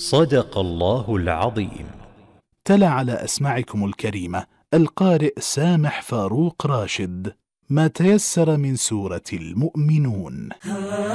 صدق الله العظيم. تلا على أسماعكم الكريمة القارئ سامح فاروق راشد ما تيسر من سورة المؤمنون.